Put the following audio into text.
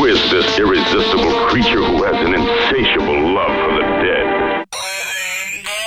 is this irresistible creature who has an insatiable